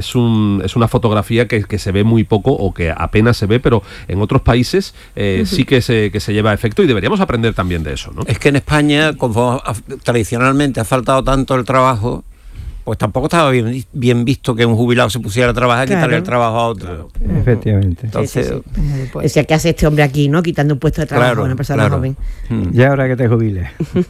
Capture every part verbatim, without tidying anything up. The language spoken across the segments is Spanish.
es un es una fotografía que, que se ve muy poco o que apenas se ve, pero en otros países eh, uh-huh. sí que se, que se lleva a efecto y deberíamos aprender también de eso, ¿no? Es que en España, como tradicionalmente ha faltado tanto el trabajo, pues tampoco estaba bien, bien visto que un jubilado se pusiera a trabajar y claro. quitarle el trabajo a otro. Claro. Efectivamente. Entonces, sí, sí, sí. Pues, decía, ¿qué hace este hombre aquí, no? Quitando un puesto de trabajo claro, a una persona claro. joven. Hmm. Ya ahora que te jubiles.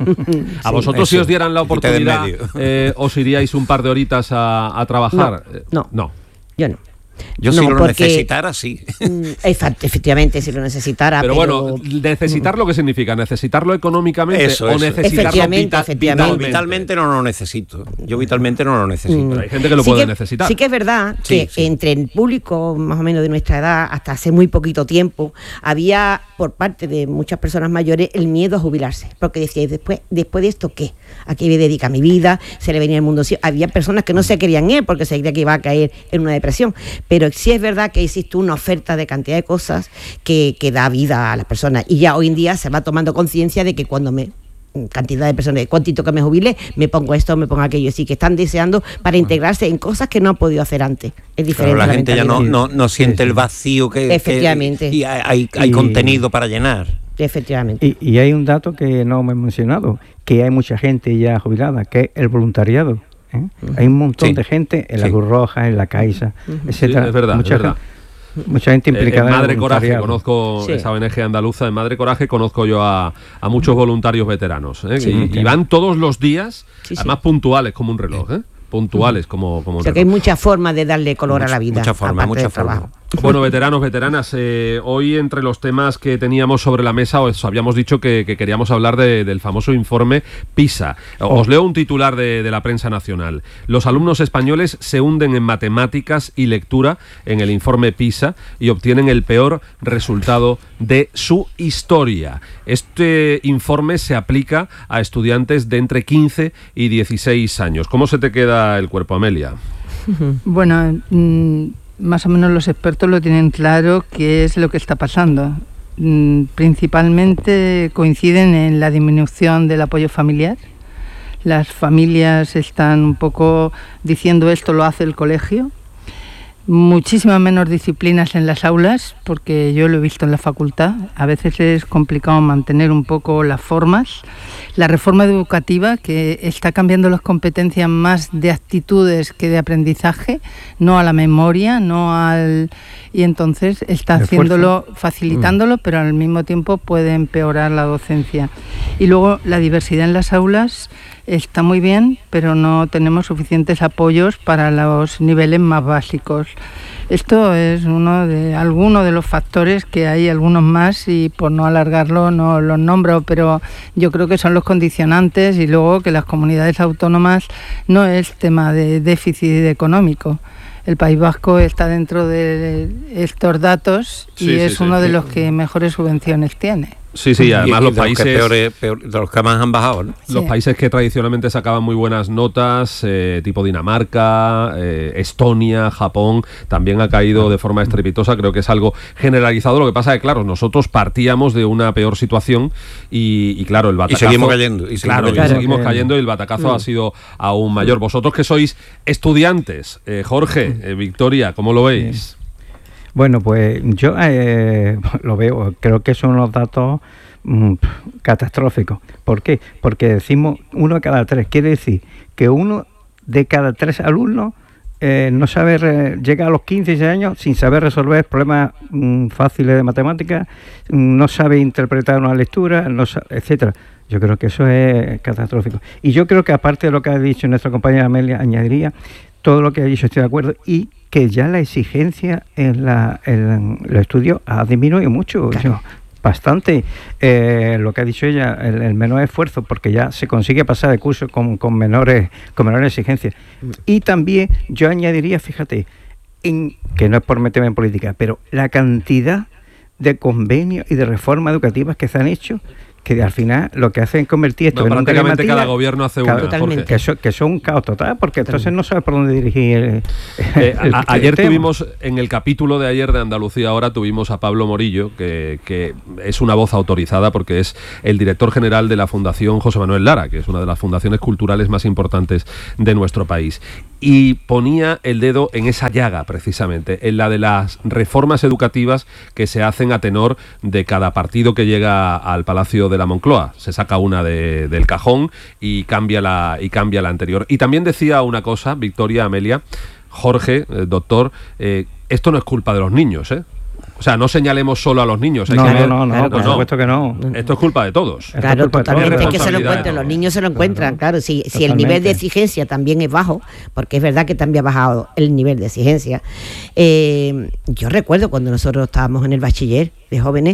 A vosotros, sí, si os dieran la oportunidad, eh, ¿os iríais un par de horitas a, a trabajar? No, no, no. Yo no. Yo no, si lo porque, necesitara, sí. Efectivamente, si lo necesitara. Pero, pero bueno, ¿necesitarlo qué significa? ¿Necesitarlo económicamente eso, o eso. necesitarlo efectivamente, vita- efectivamente. No, vitalmente no lo necesito. Yo vitalmente no lo necesito. Pero hay gente que lo sí puede que, necesitar. Sí que es verdad sí, que sí. entre el público más o menos de nuestra edad, hasta hace muy poquito tiempo, había por parte de muchas personas mayores el miedo a jubilarse. Porque decíais, después, después de esto, ¿qué? ¿A qué me dedica mi vida? ¿Se le venía el mundo? Sí, había personas que no se querían ir porque se creía que iba a caer en una depresión. Pero sí es verdad que existe una oferta de cantidad de cosas que, que da vida a las personas. Y ya hoy en día se va tomando conciencia de que cuando me... cantidad de personas, cuantito que me jubile, me pongo esto, me pongo aquello, así que están deseando para integrarse en cosas que no han podido hacer antes. Es diferente. Pero la, la gente ya no, no, no siente el vacío que... Efectivamente. Que, y hay, hay y, contenido para llenar. Efectivamente. Y, y hay un dato que no me he mencionado, que hay mucha gente ya jubilada, que es el voluntariado. ¿eh? Uh-huh. Hay un montón sí. de gente en la sí. Cruz Roja, en la Caixa, uh-huh. etcétera. Sí, es verdad, mucha es verdad. Gente, Mucha gente implicada en Madre en Coraje, conozco sí. esa O N G andaluza, en Madre Coraje conozco yo a, a muchos voluntarios veteranos, ¿eh? Sí, y, okay. y van todos los días, sí, sí. además puntuales como un reloj, ¿eh? puntuales como, como un o sea reloj. que hay muchas formas de darle color mucha, a la vida. Mucha forma, mucha forma. Bueno, veteranos, veteranas, eh, hoy entre los temas que teníamos sobre la mesa os habíamos dicho que, que queríamos hablar de, del famoso informe PISA. Os leo un titular de, de la prensa nacional. Los alumnos españoles se hunden en matemáticas y lectura en el informe PISA y obtienen el peor resultado de su historia. Este informe se aplica a estudiantes de entre quince y dieciséis años. ¿Cómo se te queda el cuerpo, Amelia? Bueno, mmm, más o menos los expertos lo tienen claro qué es lo que está pasando. Mm, principalmente coinciden en la disminución del apoyo familiar. Las familias están un poco diciendo esto lo hace el colegio. Muchísimas menos disciplinas en las aulas, porque yo lo he visto en la facultad. A veces es complicado mantener un poco las formas. La reforma educativa, que está cambiando las competencias más de actitudes que de aprendizaje, no a la memoria, no al... Y entonces está haciéndolo, facilitándolo, pero al mismo tiempo puede empeorar la docencia. Y luego la diversidad en las aulas está muy bien, pero no tenemos suficientes apoyos para los niveles más básicos. Esto es uno de algunos de los factores, que hay algunos más y por no alargarlo no los nombro, pero yo creo que son los condicionantes, y luego que las comunidades autónomas no es tema de déficit económico. El País Vasco está dentro de estos datos y sí, es sí, uno sí. de los que mejores subvenciones tiene. Sí, sí, además y, y los países... Los que peor, peor, de los que más han bajado, ¿no? Los sí. países que tradicionalmente sacaban muy buenas notas, eh, tipo Dinamarca, eh, Estonia, Japón, también ha caído de forma estrepitosa. Creo que es algo generalizado. Lo que pasa es que, claro, nosotros partíamos de una peor situación y, y claro, el batacazo... Y seguimos cayendo. Y seguimos claro, cayendo. y seguimos cayendo y el batacazo mm. ha sido aún mayor. Vosotros que sois estudiantes, eh, Jorge, eh, Victoria, ¿cómo lo veis? Bueno, pues yo eh, lo veo, creo que son unos datos mmm, catastróficos. ¿Por qué? Porque decimos uno de cada tres, quiere decir que uno de cada tres alumnos eh, no sabe, re, llega a los quince, dieciséis años sin saber resolver problemas mmm, fáciles de matemáticas, no sabe interpretar una lectura, no sabe, etcétera. Yo creo que eso es catastrófico. Y yo creo que aparte de lo que ha dicho nuestra compañera Amelia, añadiría todo lo que ha dicho, estoy de acuerdo, y que ya la exigencia en, la, en los estudios ha disminuido mucho, claro. bastante. Eh, lo que ha dicho ella, el, el menor esfuerzo, porque ya se consigue pasar de curso con, con, menores, con menores exigencias. Y también yo añadiría, fíjate, en, que no es por meterme en política, pero la cantidad de convenios y de reformas educativas que se han hecho, que al final lo que hacen es convertir esto no, en un prácticamente cada gobierno hace una, totalmente. que son que son un caos total, porque entonces no sabes por dónde dirigir el, eh, el, a, el ayer tema. tuvimos en el capítulo de ayer de Andalucía Ahora tuvimos a Pablo Morillo, que, que es una voz autorizada porque es el director general de la Fundación José Manuel Lara, que es una de las fundaciones culturales más importantes de nuestro país, y ponía el dedo en esa llaga precisamente, en la de las reformas educativas que se hacen a tenor de cada partido que llega al Palacio de la Moncloa. Se saca una de, del cajón y cambia la y cambia la anterior. Y también decía una cosa, Victoria, Amelia, Jorge, el doctor, eh, esto no es culpa de los niños, ¿eh? O sea, no señalemos solo a los niños. Hay no, que no, ver, no, no, no, por no. supuesto que no. Esto es culpa de todos. Claro, Esto es culpa de totalmente, todos. es que se lo Responsabilidad encuentran, de los todos. niños se lo encuentran, claro, si, si el Totalmente. nivel de exigencia también es bajo, porque es verdad que también ha bajado el nivel de exigencia. Eh, yo recuerdo cuando nosotros estábamos en el bachiller de jóvenes,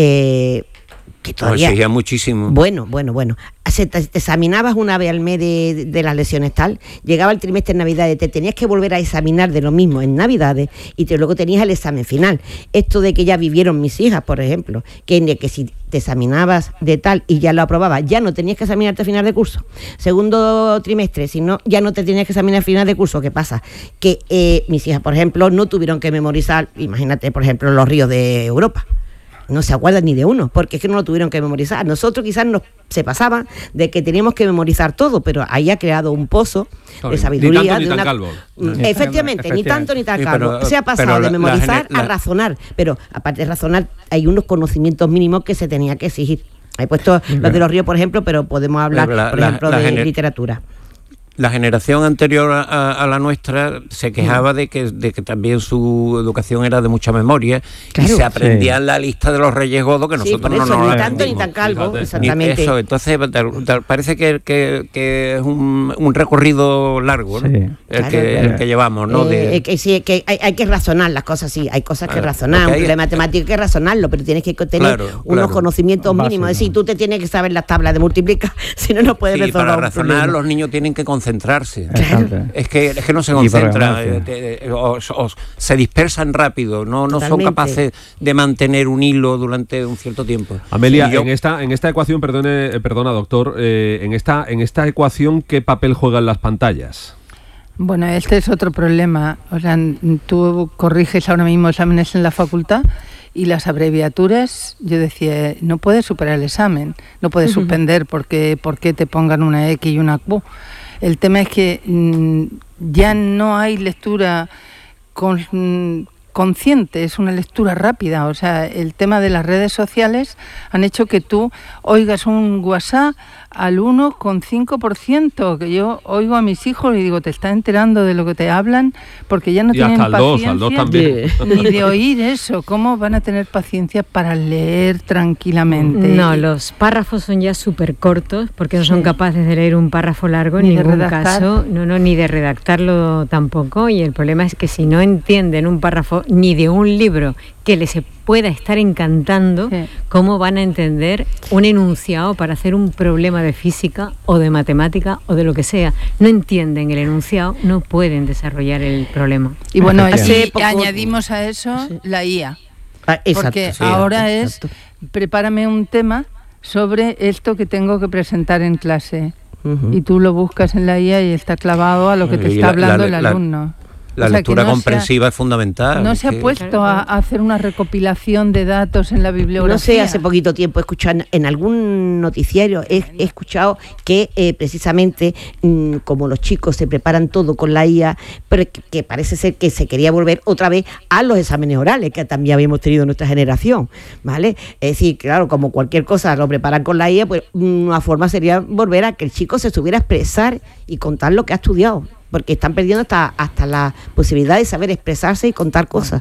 eh, que Nos todavía... exigía muchísimo. Bueno, bueno, bueno. Se te, te examinabas una vez al mes de, de las lesiones tal, llegaba el trimestre en Navidades, te tenías que volver a examinar de lo mismo en Navidades y te, luego tenías el examen final. Esto de que ya vivieron mis hijas, por ejemplo, que, que si te examinabas de tal y ya lo aprobabas, ya no tenías que examinarte a final de curso. Segundo trimestre, si no, ya no te tenías que examinar a final de curso. ¿Qué pasa? Que eh, mis hijas, por ejemplo, no tuvieron que memorizar, imagínate, por ejemplo, los ríos de Europa. No se acuerdan ni de uno, porque es que no lo tuvieron que memorizar. Nosotros quizás nos se pasaba de que teníamos que memorizar todo, pero ahí ha creado un pozo Claro, de sabiduría. ni tanto, ni de tan una... calvo. Mm, Efectivamente, ni tanto ni tan Sí, calvo. pero- se ha pasado pero de la- memorizar la- a razonar, pero aparte de razonar, hay unos conocimientos mínimos que se tenía que exigir. He puesto los de los ríos, por ejemplo, pero podemos hablar, La- por la- ejemplo, la de gener- literatura. La generación anterior a, a- a la nuestra se quejaba de que, de que también su educación era de mucha memoria Claro. y se aprendía Sí. la lista de los Reyes Godos que Sí, nosotros por no eso, nos ni la tanto ni aprendimos. tan calvo, Fíjate. Y exactamente. eso, entonces tal- tal- parece que, que- que es un, un recorrido largo, ¿no? Sí. el, Claro, que, claro. el que llevamos, ¿no? Eh, De- eh, que sí, que hay, hay que razonar las cosas, sí, hay cosas que Claro, razonar, porque un hay- problema matemático hay que razonarlo, pero tienes que tener Claro, unos claro. conocimientos Básico. mínimos, es decir, tú te tienes que saber las tablas de multiplicar, si no, no puedes Sí, resolver para un razonar problema. los niños tienen que concentrarse. Exacto. Es que, es que no se Y para concentran, ganar, sí. eh, te- o- o se dispersan rápido, no, no son Totalmente. capaces de mantener un hilo durante un cierto tiempo. Amelia, Y yo- en esta en esta ecuación, perdone, eh, perdona doctor, eh, en esta en esta ecuación, ¿qué papel juegan las pantallas? Bueno, este es otro problema. O sea, tú corriges ahora mismo exámenes en la facultad y las abreviaturas, yo decía, no puedes superar el examen, no puedes suspender porque, porque te pongan una X y una Q. El tema es que mmm, ya no hay lectura con, mmm, consciente, es una lectura rápida. O sea, el tema de las redes sociales han hecho que tú oigas un WhatsApp al uno coma cinco por ciento, que yo oigo a mis hijos y digo, te estás enterando de lo que te hablan, porque ya no Y tienen hasta al dos, paciencia al dos también. ni de oír eso. ¿Cómo van a tener paciencia para leer tranquilamente? No, los párrafos son ya súper cortos porque no son Sí. capaces de leer un párrafo largo en Ni de ningún redactar. caso, no, no, ni de redactarlo tampoco, y el problema es que si no entienden un párrafo ni de un libro que les pueda estar encantando, Sí. ¿cómo van a entender un enunciado para hacer un problema de física o de matemática o de lo que sea? No entienden el enunciado, no pueden desarrollar el problema. Y bueno, Hace y poco- añadimos a eso la I A. Ah, exacto, Porque sí, ahora exacto. es, prepárame un tema sobre esto que tengo que presentar en clase. Ujú. Y tú lo buscas en la I A y está clavado a lo que te Y está la- hablando la- el la- alumno. La O sea, que lectura no se ha- comprensiva es fundamental. No se ha que- puesto a, a hacer una recopilación de datos en la bibliografía. No sé, hace poquito tiempo he escuchado en algún noticiario, he, he escuchado que eh, precisamente mm, como los chicos se preparan todo con la I A, pero que, que parece ser que se quería volver otra vez a los exámenes orales que también habíamos tenido en nuestra generación, ¿vale? Es decir, claro, como cualquier cosa lo preparan con la I A, pues una forma sería volver a que el chico se supiera expresar y contar lo que ha estudiado, porque están perdiendo hasta, hasta la posibilidad de saber expresarse y contar cosas.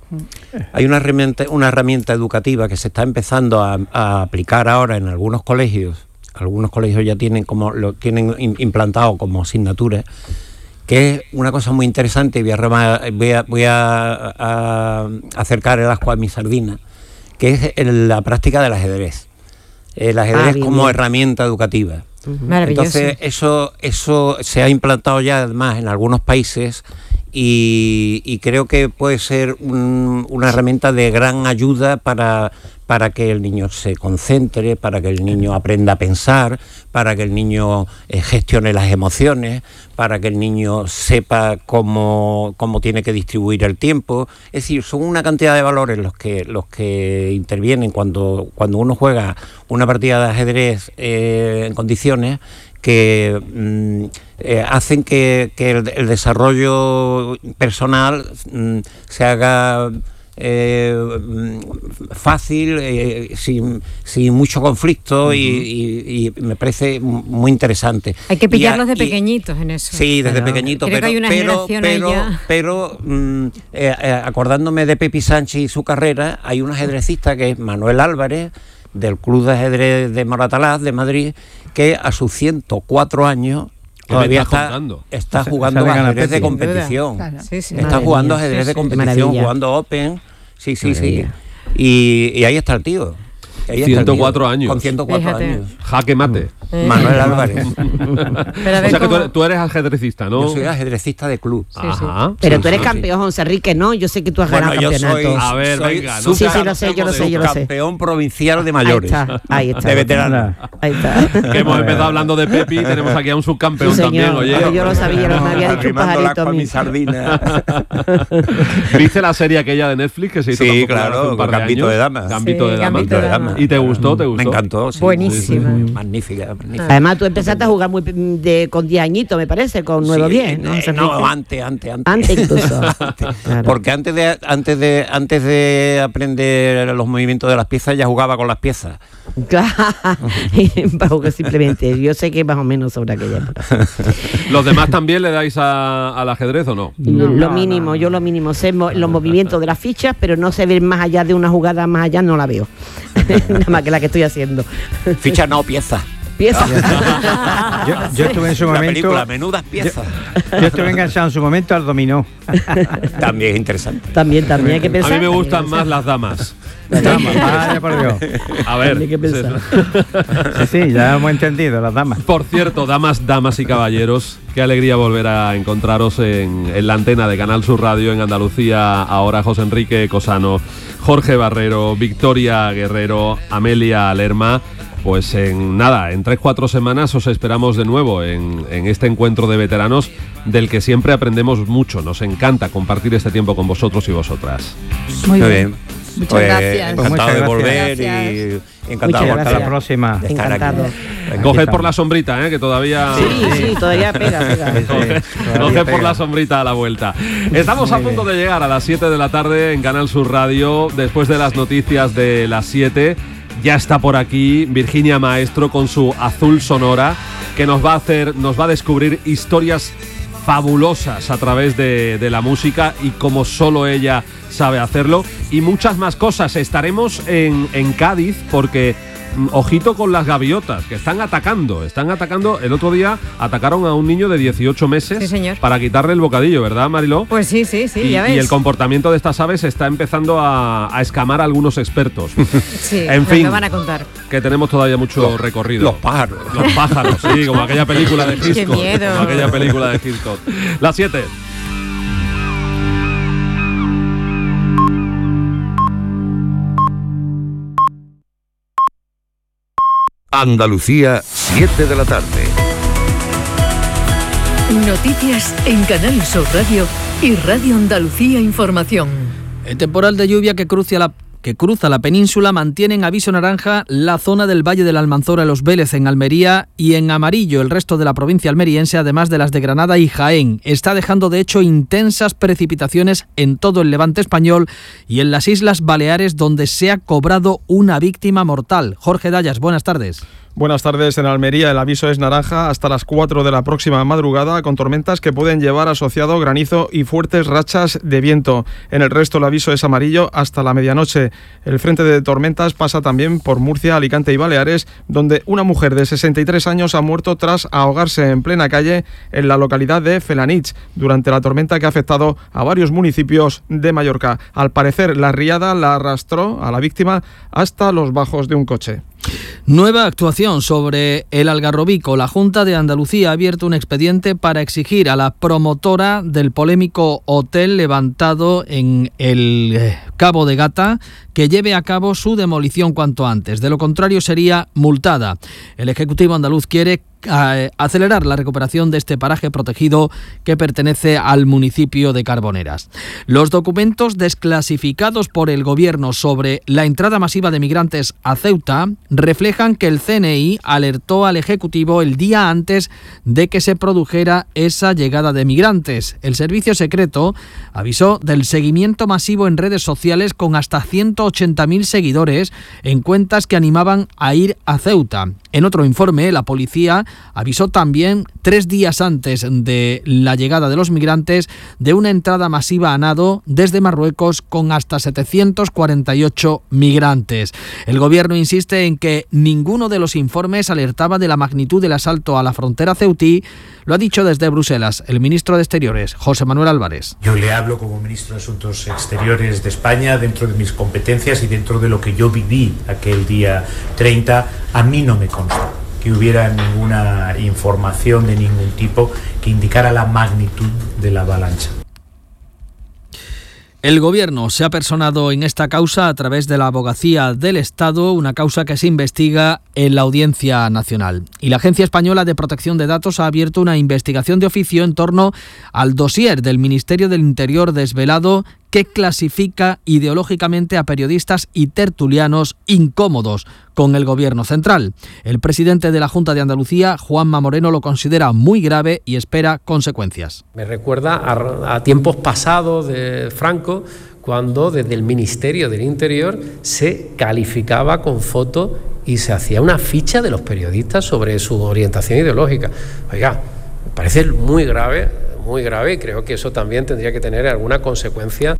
Hay una herramienta, una herramienta educativa que se está empezando a, a aplicar ahora en algunos colegios. Algunos colegios ya tienen como lo tienen im- implantado como asignatura, que es una cosa muy interesante. Voy a, rema- voy a, voy a, a acercar el ascua a mi sardina, que es el- la práctica del ajedrez. El ajedrez Ah, bien, como bien. herramienta educativa. Maravilloso. Entonces, eso, eso se ha implantado ya además en algunos países y, y creo que puede ser un- una herramienta de gran ayuda para, para que el niño se concentre, para que el niño aprenda a pensar, para que el niño eh, gestione las emociones, para que el niño sepa cómo, cómo tiene que distribuir el tiempo. Es decir, son una cantidad de valores los que, los que intervienen cuando, cuando uno juega una partida de ajedrez eh, en condiciones que mm, eh, hacen que, que el, el desarrollo personal mm, se haga Eh, fácil, eh, sin, sin mucho conflicto. Uh-huh. y, y, y me parece muy interesante. Hay que pillarlos a, de pequeñitos en eso. Sí, desde claro. pequeñitos, pero, pero, pero, pero mm, eh, eh, acordándome de Pepi Sánchez y su carrera, hay un ajedrecista que es Manuel Álvarez, del Club de Ajedrez de Moratalaz, de Madrid, que a sus ciento cuatro años todavía está, está jugando ajedrez de competición. Claro. Sí, sí, está jugando ajedrez sí, de competición, maravilla. Jugando Open. Sí, sí, maravilla. sí. Y, y ahí está el tío. Ahí ciento cuatro años. Con ciento cuatro Fíjate. años. Jaque mate. Eh. Manuel Álvarez. O sea que tú eres, tú eres ajedrecista, ¿no? Yo soy ajedrecista de club. Sí, sí. Pero sí, tú eres sí, campeón, José Enrique, ¿no? Yo sé que tú has bueno, ganado campeonatos. Soy, a ver, soy venga. No sí, sí, lo sé, yo lo sé, yo lo sé. Campeón provincial de mayores. Ahí está, ahí está. De veterano. Ahí está. Que hemos empezado hablando de Pepi, tenemos aquí a un subcampeón sí, también, oye. Yo, yo lo sabía, no, me había dicho un pajarito a mí. ¿Viste la serie aquella de Netflix que se hizo sí, claro, con Gambito de Damas. Gambito de Damas. ¿Y te gustó? ¿Te gustó? Me encantó. Buenísima. Magnífica. Además, tú empezaste a jugar muy de, con diez añitos, me parece, con nueve o diez, ¿no? Eh, no, antes, antes, antes. Antes incluso. antes. Claro. Porque antes de, antes, de, antes de aprender los movimientos de las piezas, ya jugaba con las piezas. Claro, porque simplemente, yo sé que más o menos sobre aquella época. ¿Los demás también le dais a, al ajedrez o no? no lo mínimo, no, no. yo lo mínimo, sé mo- los movimientos de las fichas, pero no sé ver más allá de una jugada, más allá no la veo. Nada más que la que estoy haciendo. Fichas no, piezas. Piezas. yo, yo estuve en su momento. La película, menudas piezas. Yo, yo estuve enganchado en su momento al dominó. También es interesante. También, también hay que pensar. A mí me gustan más las damas. Las damas, vaya por Dios. A ver. Hay que pensar. Sí, sí, ya hemos entendido, las damas. Por cierto, damas, damas y caballeros, qué alegría volver a encontraros en, en la antena de Canal Sur Radio en Andalucía. Ahora José Enrique Cosano, Jorge Barrero, Victoria Guerrero, Amelia Lerma. Pues en nada, en tres, cuatro semanas os esperamos de nuevo en, en este encuentro de veteranos del que siempre aprendemos mucho. Nos encanta compartir este tiempo con vosotros y vosotras. Muy bien. bien. Muchas pues, gracias. Encantado Muchas de gracias. volver Gracias. y encantado de hasta la próxima. de estar Encantado. aquí. Coged por la sombrita, ¿eh? Que todavía... Sí, sí, todavía pega, pega. Sí, sí, Coged por la sombrita a la vuelta. Estamos a punto de llegar a las siete de la tarde en Canal Sur Radio, después de las noticias de las siete. Ya está por aquí Virginia Maestro con su Azul Sonora, que nos va a hacer, nos va a descubrir historias fabulosas a través de, de la música y como solo ella sabe hacerlo, y muchas más cosas. Estaremos en, en Cádiz porque ojito con las gaviotas, que están atacando, están atacando. El otro día atacaron a un niño de dieciocho meses, sí, señor, para quitarle el bocadillo, ¿verdad, Mariló? Pues sí, sí, sí, y, ya ves. Y el comportamiento de estas aves está empezando a, a escamar a algunos expertos. Sí, en fin, me van a contar. Que tenemos todavía mucho los, recorrido. Los pájaros. Los pájaros, sí, como aquella película de Hitchcock. Qué miedo. Como aquella película de Hitchcock. Las siete. Andalucía, siete de la tarde. Noticias en Canal Sur Radio y Radio Andalucía Información. El temporal de lluvia que cruza la que cruza la península mantiene en aviso naranja la zona del Valle de la Almanzora, Los Vélez en Almería, y en amarillo el resto de la provincia almeriense, además de las de Granada y Jaén. Está dejando de hecho intensas precipitaciones en todo el levante español y en las Islas Baleares, donde se ha cobrado una víctima mortal. Jorge Dayas, buenas tardes. Buenas tardes. En Almería el aviso es naranja hasta las cuatro de la próxima madrugada, con tormentas que pueden llevar asociado granizo y fuertes rachas de viento. En el resto el aviso es amarillo hasta la medianoche. El frente de tormentas pasa también por Murcia, Alicante y Baleares, donde una mujer de sesenta y tres años ha muerto tras ahogarse en plena calle en la localidad de Felanich durante la tormenta que ha afectado a varios municipios de Mallorca. Al parecer la riada la arrastró a la víctima hasta los bajos de un coche. Nueva actuación sobre el Algarrobico. La Junta de Andalucía ha abierto un expediente para exigir a la promotora del polémico hotel levantado en el Cabo de Gata que lleve a cabo su demolición cuanto antes. De lo contrario sería multada. El Ejecutivo andaluz quiere eh, acelerar la recuperación de este paraje protegido que pertenece al municipio de Carboneras. Los documentos desclasificados por el Gobierno sobre la entrada masiva de migrantes a Ceuta reflejan que el C N I alertó al Ejecutivo el día antes de que se produjera esa llegada de migrantes. El servicio secreto avisó del seguimiento masivo en redes sociales con hasta ciento ochenta mil seguidores en cuentas que animaban a ir a Ceuta. En otro informe, la policía avisó también, tres días antes de la llegada de los migrantes, de una entrada masiva a nado desde Marruecos con hasta setecientos cuarenta y ocho migrantes. El Gobierno insiste en que ninguno de los informes alertaba de la magnitud del asalto a la frontera ceutí. Lo ha dicho desde Bruselas el ministro de Exteriores, José Manuel Álvarez. Yo le hablo como ministro de Asuntos Exteriores de España dentro de mis competencias y dentro de lo que yo viví aquel día treinta. A mí no me consta que hubiera ninguna información de ningún tipo que indicara la magnitud de la avalancha. El Gobierno se ha personado en esta causa a través de la Abogacía del Estado, una causa que se investiga en la Audiencia Nacional. Y la Agencia Española de Protección de Datos ha abierto una investigación de oficio en torno al dossier del Ministerio del Interior desvelado que clasifica ideológicamente a periodistas y tertulianos incómodos con el Gobierno central. El presidente de la Junta de Andalucía, Juanma Moreno, lo considera muy grave y espera consecuencias. Me recuerda a, a tiempos pasados de Franco, cuando desde el Ministerio del Interior se calificaba con fotos y se hacía una ficha de los periodistas sobre su orientación ideológica. Oiga, me parece muy grave, muy grave, y creo que eso también tendría que tener alguna consecuencia.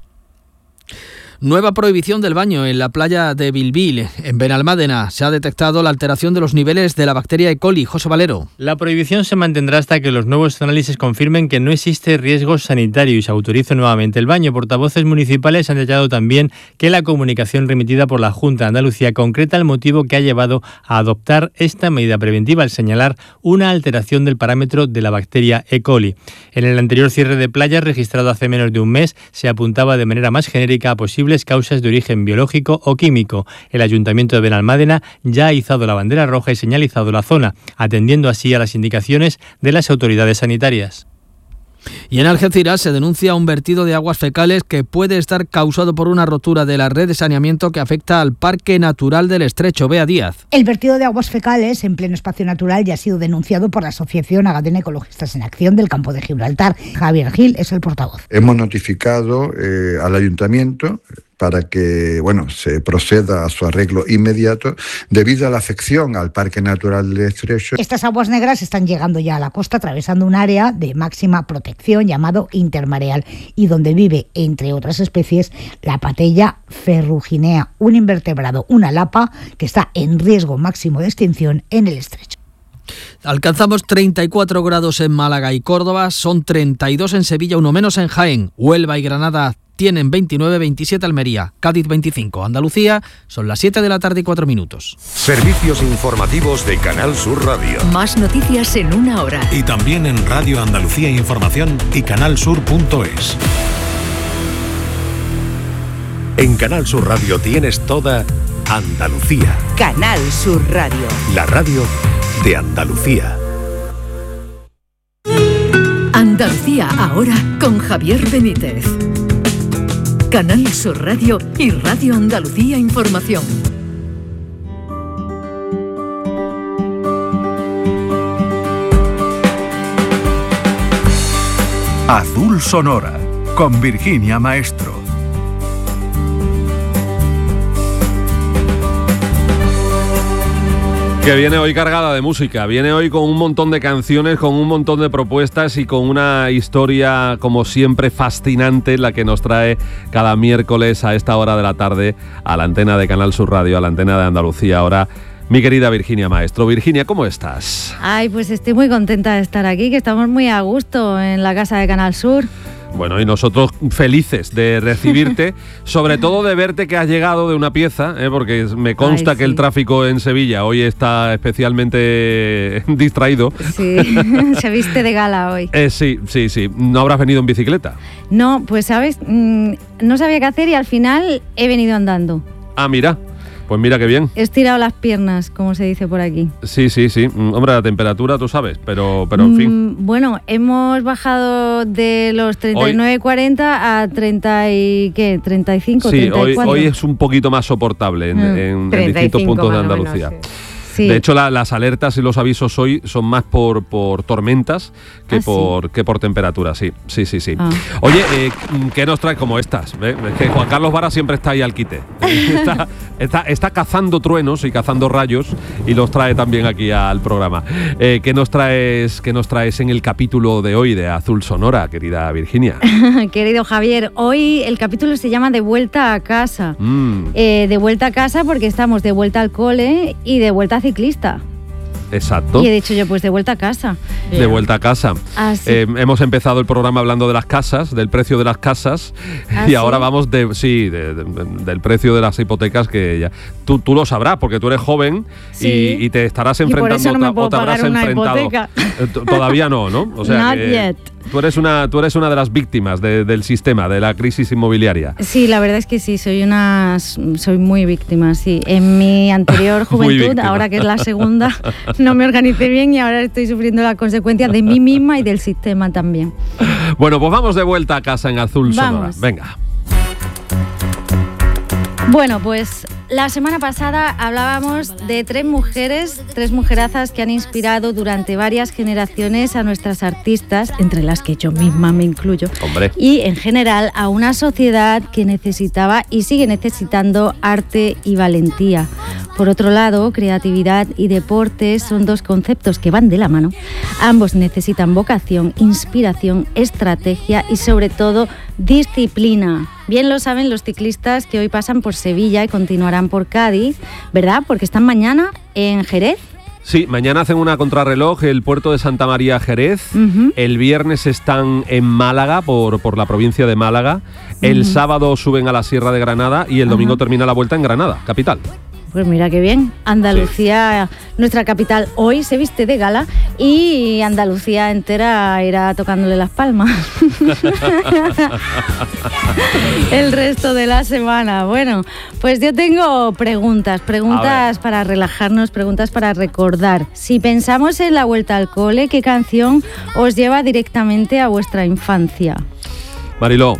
Nueva prohibición del baño en la playa de Bilbil. En Benalmádena se ha detectado la alteración de los niveles de la bacteria E. coli. José Valero. La prohibición se mantendrá hasta que los nuevos análisis confirmen que no existe riesgo sanitario y se autorice nuevamente el baño. Portavoces municipales han detallado también que la comunicación remitida por la Junta de Andalucía concreta el motivo que ha llevado a adoptar esta medida preventiva al señalar una alteración del parámetro de la bacteria E. coli. En el anterior cierre de playas registrado hace menos de un mes se apuntaba de manera más genérica a posibles causas de origen biológico o químico. El Ayuntamiento de Benalmádena ya ha izado la bandera roja y señalizado la zona, atendiendo así a las indicaciones de las autoridades sanitarias. Y en Algeciras se denuncia un vertido de aguas fecales que puede estar causado por una rotura de la red de saneamiento que afecta al Parque Natural del Estrecho. Bea Díaz. El vertido de aguas fecales en pleno espacio natural ya ha sido denunciado por la Asociación Agadena Ecologistas en Acción del Campo de Gibraltar. Javier Gil es el portavoz. Hemos notificado eh, al Ayuntamiento para que bueno se proceda a su arreglo inmediato debido a la afección al Parque Natural del Estrecho. Estas aguas negras están llegando ya a la costa atravesando un área de máxima protección llamado intermareal y donde vive, entre otras especies, la patella ferruginea, un invertebrado, una lapa que está en riesgo máximo de extinción en el estrecho. Alcanzamos treinta y cuatro grados en Málaga y Córdoba, son treinta y dos en Sevilla, uno menos en Jaén, Huelva y Granada tienen veintinueve, veintisiete Almería, Cádiz veinticinco, Andalucía son las siete de la tarde y cuatro minutos. Servicios informativos de Canal Sur Radio. Más noticias en una hora. Y también en Radio Andalucía Información y canalsur punto es. En Canal Sur Radio tienes toda Andalucía. Canal Sur Radio. La radio de Andalucía. Andalucía ahora con Javier Benítez. Canal Sur Radio y Radio Andalucía Información. Azul Sonora con Virginia Maestro. Que viene hoy cargada de música, viene hoy con un montón de canciones, con un montón de propuestas y con una historia, como siempre, fascinante, la que nos trae cada miércoles a esta hora de la tarde a la antena de Canal Sur Radio, a la antena de Andalucía ahora. Mi querida Virginia Maestro. Virginia, ¿cómo estás? Ay, pues estoy muy contenta de estar aquí, que estamos muy a gusto en la casa de Canal Sur. Bueno, y nosotros felices de recibirte, sobre todo de verte que has llegado de una pieza, ¿eh? Porque me consta Ay, sí. que el tráfico en Sevilla hoy está especialmente distraído. Sí, se viste de gala hoy. Eh, sí, sí, sí. ¿No habrás venido en bicicleta? No, pues sabes, mm, no sabía qué hacer y al final he venido andando. Ah, mira. Pues mira qué bien. He estirado las piernas, como se dice por aquí. Sí, sí, sí. Hombre, la temperatura tú sabes, pero, pero en fin. Mm, bueno, hemos bajado de los treinta y nueve cuarenta a treinta y ¿qué? treinta y cinco, sí, treinta y cuatro. Hoy, hoy es un poquito más soportable en, mm. en, en distintos puntos de Andalucía. Menos, sí. Sí. De hecho, la, las alertas y los avisos hoy son más por, por tormentas que, ¿Ah, por, sí? que por temperatura, sí, sí, sí, sí. Ah. Oye, eh, ¿qué nos trae como estas? ¿Eh? Es que Juan Carlos Vara siempre está ahí al quite. Está, está, está cazando truenos y cazando rayos y los trae también aquí al programa. Eh, ¿qué nos traes, qué nos traes en el capítulo de hoy de Azul Sonora, querida Virginia? Querido Javier, hoy el capítulo se llama De vuelta a casa. Mm. Eh, de vuelta a casa porque estamos de vuelta al cole y de vuelta a ciclista. Exacto. Y he dicho yo, pues de vuelta a casa. De yeah. vuelta a casa. Ah, sí. eh, hemos empezado el programa hablando de las casas, del precio de las casas, ¿Ah, y sí? ahora vamos de sí, de, de, de, del precio de las hipotecas, que ya tú, tú lo sabrás porque tú eres joven sí. y, y te estarás enfrentando y por eso no me puedo o te habrás pagar una enfrentado. Hipoteca. Todavía no, ¿no? O sea, Not que yet. Tú eres una, tú eres una de las víctimas de, del sistema, de la crisis inmobiliaria. Sí, la verdad es que sí, soy una, soy muy víctima, sí. En mi anterior juventud, ahora que es la segunda, no me organicé bien y ahora estoy sufriendo las consecuencias de mí misma y del sistema también. Bueno, pues vamos de vuelta a casa en Azul Sonora. Vamos. Venga. Bueno, pues la semana pasada hablábamos de tres mujeres, tres mujerazas que han inspirado durante varias generaciones a nuestras artistas, entre las que yo misma me incluyo. Hombre. Y en general a una sociedad que necesitaba y sigue necesitando arte y valentía. Por otro lado, creatividad y deporte son dos conceptos que van de la mano. Ambos necesitan vocación, inspiración, estrategia y sobre todo disciplina. Bien lo saben los ciclistas que hoy pasan por Sevilla y continuarán por Cádiz, ¿verdad? Porque están mañana en Jerez. Sí, mañana hacen una contrarreloj el puerto de Santa María Jerez. Uh-huh. El viernes están en Málaga, por, por la provincia de Málaga. El uh-huh. sábado suben a la Sierra de Granada y el domingo uh-huh. termina la vuelta en Granada, capital. Pues mira qué bien, Andalucía, sí. nuestra capital, hoy se viste de gala y Andalucía entera irá tocándole las palmas el resto de la semana. Bueno, pues yo tengo preguntas, preguntas para relajarnos, preguntas para recordar. Si pensamos en la vuelta al cole, ¿qué canción os lleva directamente a vuestra infancia? Mariló.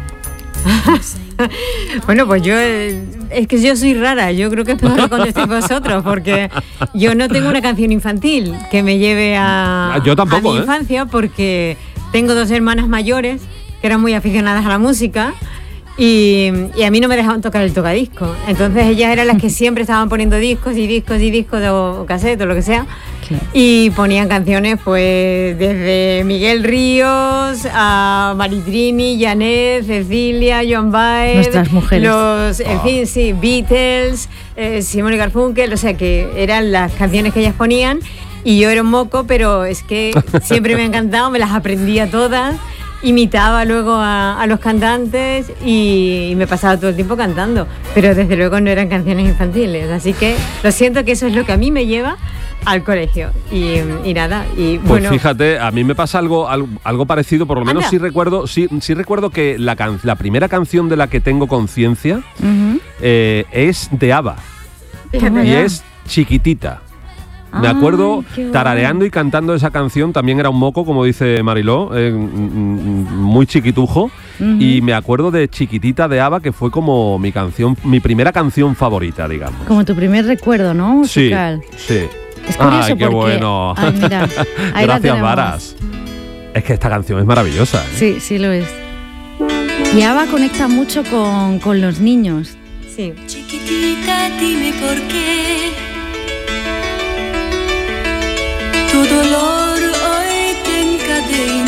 Bueno, pues yo, es que yo soy rara, yo creo que es mejor que contestéis vosotros, porque yo no tengo una canción infantil que me lleve a, yo tampoco, a mi ¿eh? infancia, porque tengo dos hermanas mayores que eran muy aficionadas a la música y, y a mí no me dejaban tocar el tocadiscos, entonces ellas eran las que siempre estaban poniendo discos y discos y discos de, o cassette o lo que sea. Claro. Y ponían canciones pues desde Miguel Ríos a Maritrini, Janet, Cecilia, Joan Baez, nuestras mujeres, los, en oh. fin, sí, Beatles, eh, Simon y Garfunkel, o sea que eran las canciones que ellas ponían y yo era un moco, pero es que siempre me ha encantado, me las aprendía todas, imitaba luego a, a los cantantes y, y me pasaba todo el tiempo cantando, pero desde luego no eran canciones infantiles, así que lo siento que eso es lo que a mí me lleva al colegio y, y nada y pues bueno, fíjate, a mí me pasa algo algo, algo parecido, por lo menos sí recuerdo sí, sí recuerdo que la, can, la primera canción de la que tengo conciencia uh-huh. eh, es de ABBA y es Chiquitita. Me acuerdo Ay, tarareando y cantando esa canción, también era un moco, como dice Mariló, eh, muy chiquitujo, uh-huh. y me acuerdo de Chiquitita de ABBA, que fue como mi canción, mi primera canción favorita, digamos. Como tu primer recuerdo, ¿no? Musical. Sí, sí. Es curioso. Ay, qué porque... bueno. Ay, mira, ahí gracias, Varas. Es que esta canción es maravillosa, ¿eh? Sí, sí lo es. Y ABBA conecta mucho con, con los niños. Sí. Chiquitita, dime por qué tu dolor hoy te encadena.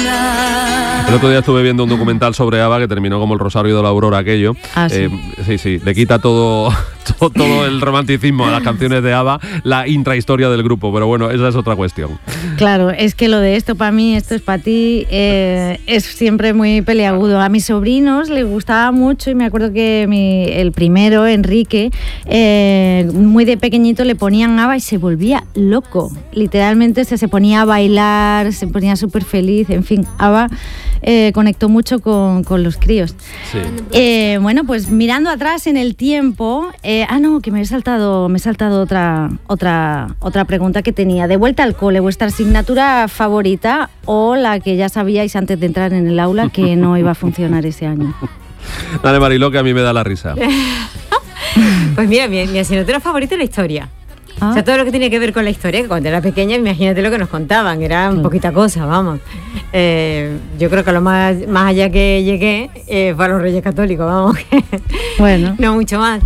vida. El otro día estuve viendo un documental sobre ABBA que terminó como el Rosario de la Aurora aquello. Ah, sí. Eh, sí, sí, le quita todo, todo, todo el romanticismo a las canciones de ABBA, la intrahistoria del grupo, pero bueno, esa es otra cuestión. Claro, es que lo de esto para mí, esto es para ti, eh, es siempre muy peliagudo. A mis sobrinos les gustaba mucho y me acuerdo que mi, el primero, Enrique, eh, muy de pequeñito le ponían ABBA y se volvía loco. Literalmente se, se ponía a bailar, se ponía súper feliz, en fin, ABBA eh, conectó mucho con, con los críos. Sí. Eh, bueno, pues mirando atrás en el tiempo, eh, ah no, que me he saltado, me he saltado otra, otra, otra pregunta que tenía. De vuelta al cole, vuestra asignatura favorita o la que ya sabíais antes de entrar en el aula que no iba a funcionar ese año. Dale, Mariló, que a mí me da la risa. Pues mira, mi, mi asignatura favorita es la historia. Ah. O sea, todo lo que tiene que ver con la historia, que cuando era pequeña, imagínate lo que nos contaban, era un poquita cosa, vamos. Eh, yo creo que lo más, más allá que llegué eh, fue a los Reyes Católicos, vamos. Bueno. No mucho más.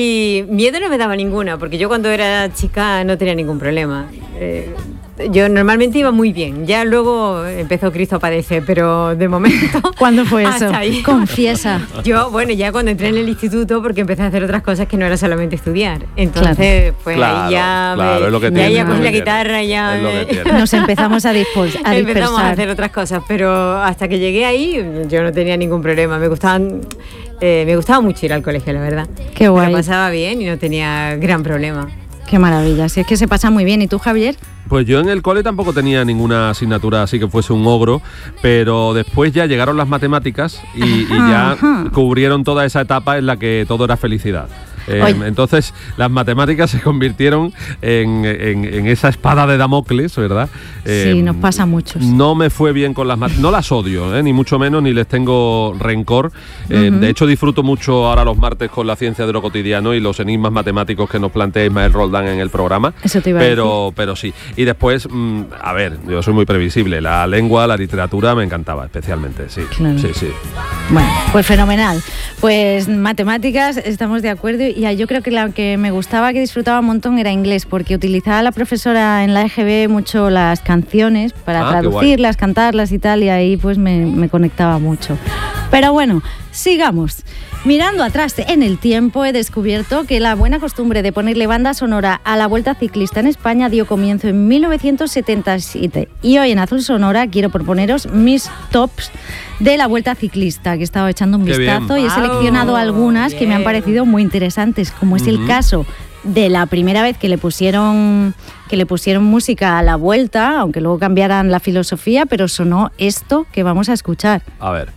Y miedo no me daba ninguna, porque yo cuando era chica no tenía ningún problema. Eh, yo normalmente iba muy bien, ya luego empezó Cristo a padecer, pero de momento... ¿Cuándo fue eso? Hasta ahí. Confiesa. Yo, bueno, ya cuando entré en el instituto, porque empecé a hacer otras cosas que no era solamente estudiar. Entonces, Claro. pues Claro, ahí ya... claro, me, es lo que ya tiene, ya es lo cogí que la tiene. guitarra, ya... Es lo me- que tiene. Nos empezamos a, dispos- a Empezamos a dispersar. hacer otras cosas, pero hasta que llegué ahí yo no tenía ningún problema. Me gustaban, eh, me gustaba mucho ir al colegio, la verdad. Qué guay. Me lo pasaba bien y no tenía gran problema. Qué maravilla, si es que se pasa muy bien. ¿Y tú, Javier? Pues yo en el cole tampoco tenía ninguna asignatura así que fuese un ogro, pero después ya llegaron las matemáticas y, y ya Ajá. cubrieron toda esa etapa en la que todo era felicidad. Eh, Oye. entonces las matemáticas se convirtieron en, en- en esa espada de Damocles, ¿verdad? Eh, Sí, nos pasa a muchos. No me fue bien con las matemáticas, no las odio, eh, ni mucho menos, ni les tengo rencor. Eh, Ujú. De hecho, disfruto mucho ahora los martes con la ciencia de lo cotidiano y los enigmas matemáticos que nos plantea Ismael Roldán en el programa. Eso te iba a pero, pero sí. Y después, mm, a ver, yo soy muy previsible. La lengua, la literatura me encantaba, especialmente, sí. Claro. Sí, sí. Bueno, pues fenomenal. Pues matemáticas, estamos de acuerdo. Y yo creo que la que me gustaba, que disfrutaba un montón, era inglés, porque utilizaba la profesora en la E G B mucho las canciones para Ah, qué traducirlas, cantarlas y tal, y ahí pues me, me conectaba mucho. Pero bueno, sigamos. Mirando atrás en el tiempo, he descubierto que la buena costumbre de ponerle banda sonora a la Vuelta Ciclista en España dio comienzo en mil novecientos setenta y siete. Y hoy en Azul Sonora quiero proponeros mis tops de la Vuelta Ciclista, que he estado echando un Qué vistazo bien. y he seleccionado Guau, algunas que me han bien. parecido muy interesantes, como es el Ujú. caso de la primera vez que le pusieron que le pusieron música a la Vuelta, aunque luego cambiaran la filosofía, pero sonó esto que vamos a escuchar. A ver.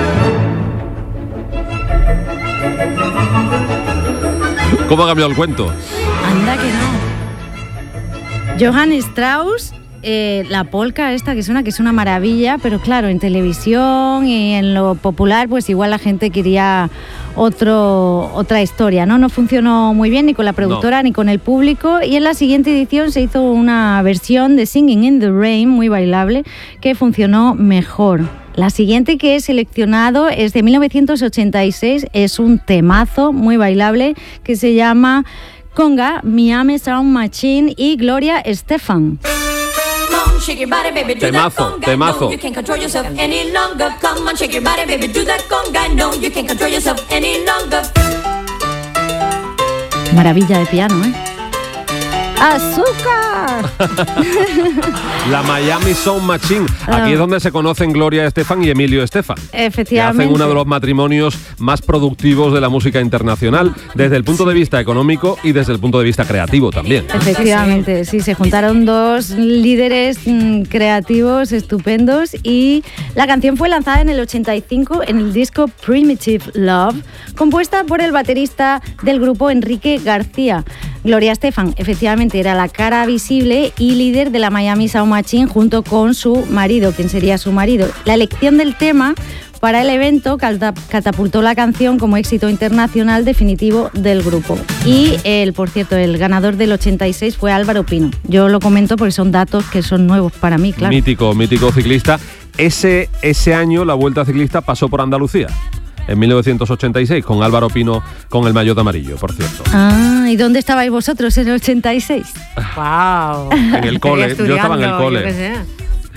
¿Cómo ha cambiado el cuento? Anda que no. Johann Strauss, eh, la polka esta que suena, que es una maravilla, pero claro, en televisión y en lo popular, pues igual la gente quería otro, otra historia, ¿no? No funcionó muy bien ni con la productora ni con el público, y en la siguiente edición se hizo una versión de Singing in the Rain, muy bailable, que funcionó mejor. La siguiente que he seleccionado es de mil novecientos ochenta y seis, es un temazo muy bailable que se llama Conga, Miami Sound Machine y Gloria Estefan. Come on, shake your body, baby, do that Temazo, conga. temazo. No, you can't control yourself any longer. Come on, shake your body, baby, do that conga. No, you can't control yourself any longer. Maravilla de piano, ¿eh? ¡Azúcar! La Miami Sound Machine. Aquí Ah. es donde se conocen Gloria Estefan y Emilio Estefan. Que Efectivamente. hacen uno de los matrimonios más productivos de la música internacional, desde el punto de vista económico y desde el punto de vista creativo también. Efectivamente, sí, se juntaron dos líderes mm, creativos estupendos y la canción fue lanzada en el ochenta y cinco en el disco Primitive Love, compuesta por el baterista del grupo Enrique García. Gloria Estefan, efectivamente, era la cara visible y líder de la Miami Sound Machine junto con su marido, quien sería su marido. La elección del tema para el evento cata- catapultó la canción como éxito internacional definitivo del grupo. Y, el, por cierto, el ganador del ochenta y seis fue Álvaro Pino. Yo lo comento porque son datos que son nuevos para mí, claro. Mítico, mítico ciclista. Ese, ese año la Vuelta Ciclista pasó por Andalucía, en mil novecientos ochenta y seis, con Álvaro Pino con el maillot amarillo, por cierto. Ah, ¿y dónde estabais vosotros en el ochenta y seis? ¡Wow! En el cole, yo estaba en el cole.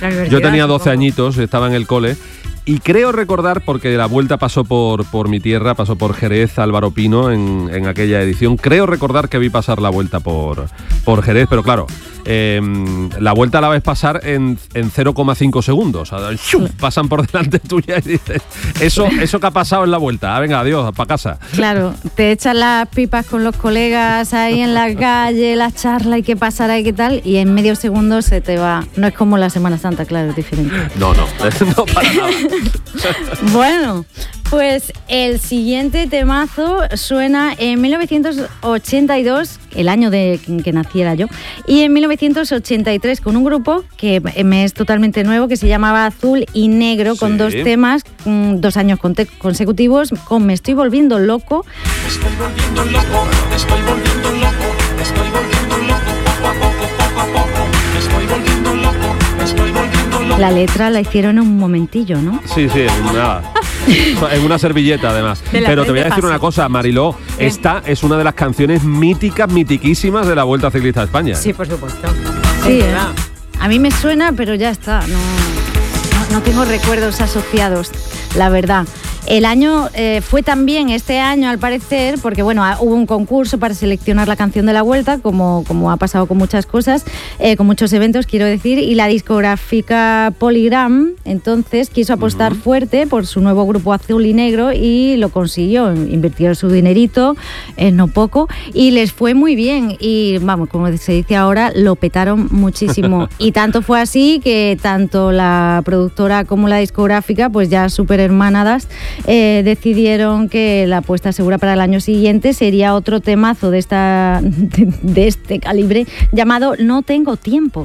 Yo tenía doce añitos, estaba en el cole. Y creo recordar, porque la vuelta pasó por, por mi tierra, pasó por Jerez, Álvaro Pino, en, en aquella edición. Creo recordar que vi pasar la vuelta por, por Jerez, pero claro, eh, la vuelta la ves pasar en, en cero coma cinco segundos. O sea, ¡shum! Pasan por delante tuya y dices, eso, eso que ha pasado en la vuelta. Ah, venga, adiós, para casa. Claro, te echan las pipas con los colegas ahí en la calle, la charla y qué pasará y qué tal, y en medio segundo se te va. No es como la Semana Santa, claro, es diferente. No, no, no para nada. Bueno, pues el siguiente temazo suena en mil novecientos ochenta y dos, el año de que naciera yo, y en mil novecientos ochenta y tres con un grupo que me es totalmente nuevo, que se llamaba Azul y Negro, con sí. dos temas, dos años consecutivos, con Me estoy volviendo loco. Me estoy volviendo loco, me estoy volviendo loco, me estoy volviendo loco, poco a poco, poco a poco, me estoy volviendo loco, me estoy volviendo loco. La letra la hicieron en un momentillo, ¿no? Sí, sí, nada. En una servilleta, además. Pero te voy a decir una cosa, Mariló. ¿Qué? Esta es una de las canciones míticas, mitiquísimas de la Vuelta Ciclista a España. Sí, por supuesto. Sí, ¿eh? A mí me suena, pero ya está. No, no, no tengo recuerdos asociados, la verdad. El año eh, fue también este año, al parecer, porque bueno, hubo un concurso para seleccionar la canción de la Vuelta, como, como ha pasado con muchas cosas, eh, con muchos eventos, quiero decir, y la discográfica Polygram entonces quiso apostar uh-huh. fuerte por su nuevo grupo Azul y Negro y lo consiguió. Invirtieron su dinerito, eh, no poco, y les fue muy bien. Y vamos, como se dice ahora, lo petaron muchísimo. Y tanto fue así que tanto la productora como la discográfica, pues ya súper hermanadas, Eh, decidieron que la apuesta segura para el año siguiente sería otro temazo de, esta, de, de este calibre llamado No tengo tiempo.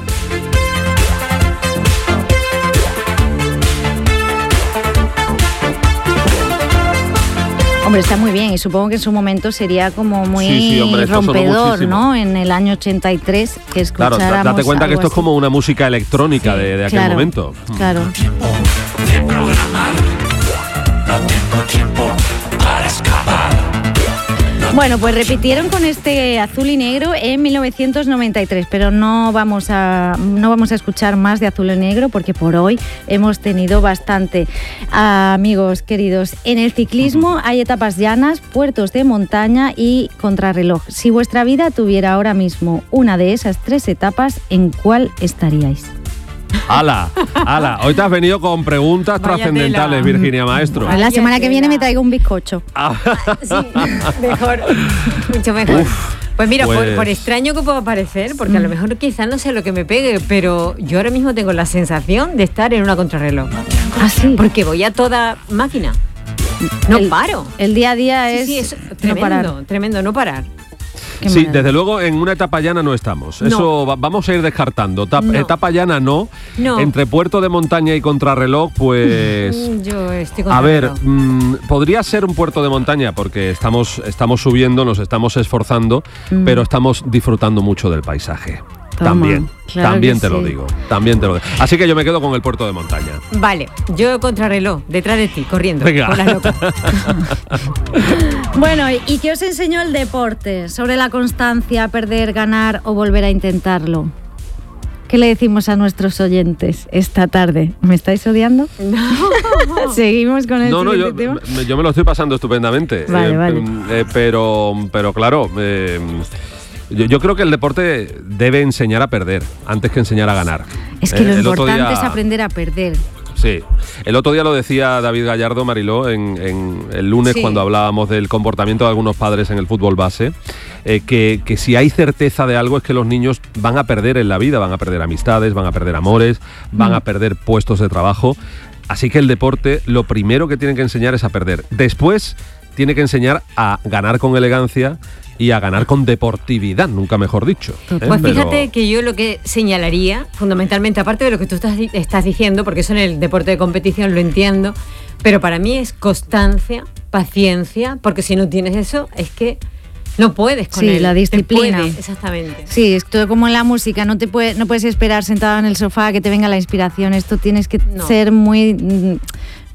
Hombre, está muy bien y supongo que en su momento sería como muy sí, sí, hombre, rompedor, ¿no? En el año ochenta y tres que escucháramos. Claro, date cuenta que esto así. Es como una música electrónica sí, de, de aquel claro, momento. Claro. No tengo tiempo para escapar. No bueno, pues repitieron con este Azul y Negro en mil novecientos noventa y tres, pero no vamos a no vamos a escuchar más de Azul y Negro porque por hoy hemos tenido bastante. Ah, amigos queridos, en el ciclismo hay etapas llanas, puertos de montaña y contrarreloj. Si vuestra vida tuviera ahora mismo una de esas tres etapas, ¿en cuál estaríais? ¡Hala! ¡Hala! Hoy te has venido con preguntas Vaya trascendentales, tela. Virginia Maestro. Pues la semana que viene me traigo un bizcocho. Ah. Sí, mejor, mucho mejor. Uf, pues mira, pues... Por, por extraño que pueda parecer, porque mm. a lo mejor quizás no sea lo que me pegue, pero yo ahora mismo tengo la sensación de estar en una contrarreloj. ¿Ah, sí? Porque voy a toda máquina. No el, paro. El día a día sí, es, sí, es tremendo, no parar. tremendo, no parar. Sí, desde luego en una etapa llana no estamos. No. Eso va, vamos a ir descartando. Tap, no. Etapa llana no. no. Entre puerto de montaña y contrarreloj, pues. Yo estoy A ver, mmm, podría ser un puerto de montaña porque estamos, estamos subiendo, nos estamos esforzando, mm. pero estamos disfrutando mucho del paisaje. Toma, también, claro también te sí. lo digo, también te lo digo. Así que yo me quedo con el puerto de montaña. Vale, yo contrarreloj, detrás de ti, corriendo. Venga. Con la loca. Bueno, ¿y qué os enseñó el deporte? Sobre la constancia, perder, ganar o volver a intentarlo. ¿Qué le decimos a nuestros oyentes esta tarde? ¿Me estáis odiando? No. Seguimos con el No, no, yo, tema. yo me lo estoy pasando estupendamente. Vale, eh, vale. Eh, pero, pero claro... Eh, Yo, yo creo que el deporte debe enseñar a perder antes que enseñar a ganar. Es que eh, lo importante día, es aprender a perder. Sí. El otro día lo decía David Gallardo, Mariló, en, en el lunes sí. cuando hablábamos del comportamiento de algunos padres en el fútbol base, eh, que, que si hay certeza de algo es que los niños van a perder en la vida, van a perder amistades, van a perder amores, van mm. a perder puestos de trabajo. Así que el deporte lo primero que tiene que enseñar es a perder. Después tiene que enseñar a ganar con elegancia y a ganar con deportividad, nunca mejor dicho. ¿eh? Pues fíjate Pero... que yo lo que señalaría, fundamentalmente, aparte de lo que tú estás, estás diciendo, porque eso en el deporte de competición lo entiendo, pero para mí es constancia, paciencia, porque si no tienes eso, es que no puedes con sí, él. la disciplina. Puede, exactamente. Sí, es todo como en la música, no te puede, no puedes esperar sentado en el sofá a que te venga la inspiración, esto tienes que no. ser muy...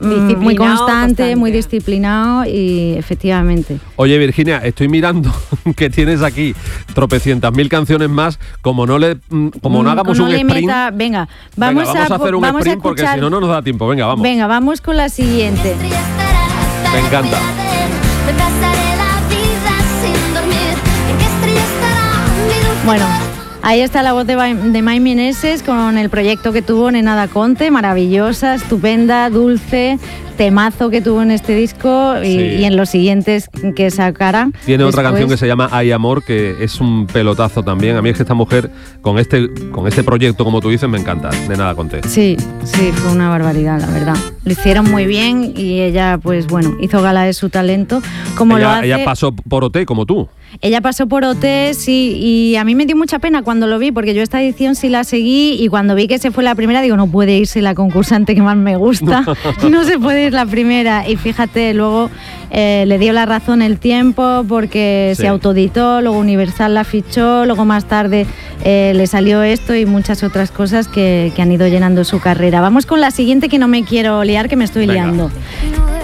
mm, muy constante, constante, muy disciplinado y efectivamente. Oye, Virginia, estoy mirando que tienes aquí tropecientas mil canciones más. Como no le, como no hagamos no un le sprint, meta- venga, vamos, venga, vamos a, a, hacer un vamos a sprint porque escuchar- si no, no nos da tiempo. Venga, vamos. Venga, vamos con la siguiente. Me encanta. Me pasaré la vida sin dormir. ¿En qué estrella estará mi dulce Bueno, ahí está la voz de, Ba- de Mai Meneses con el proyecto que tuvo Nena da Conte, maravillosa, estupenda, dulce, temazo que tuvo en este disco y, Sí. y en los siguientes que sacará. Tiene otra después. canción que se llama Hay Amor, que es un pelotazo también. A mí es que esta mujer, con este, con este proyecto, como tú dices, me encanta. De nada conté. Sí, sí, fue una barbaridad, la verdad. Lo hicieron muy bien y ella, pues bueno, hizo gala de su talento. Como lo Ella, hace... ella pasó por O T, como tú. Ella pasó por O T, sí, y a mí me dio mucha pena cuando lo vi, porque yo esta edición sí la seguí y cuando vi que se fue la primera, digo, no puede irse la concursante que más me gusta, no se puede ir la primera. Y fíjate, luego eh, le dio la razón el tiempo porque Sí. se autoditó, luego Universal la fichó, luego más tarde eh, le salió esto y muchas otras cosas que, que han ido llenando su carrera. Vamos con la siguiente, que no me quiero liar, que me estoy Venga. liando.